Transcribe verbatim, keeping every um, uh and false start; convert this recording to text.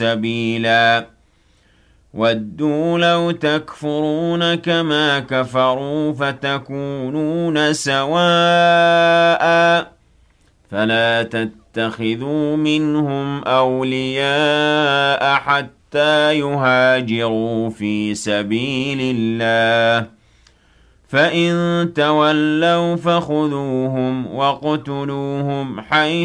سبيلا وَدُّوا لَوْ تَكْفُرُونَ كَمَا كَفَرُوا فَتَكُونُونَ سَوَاءً فَلَا تَتَّخِذُوا مِنْهُمْ أَوْلِيَاءَ حَتَّى يُهَاجِرُوا فِي سَبِيلِ اللَّهِ فَإِن تَوَلَّوْا فَخُذُوهُمْ وَاقْتُلُوهُمْ حَيْثُ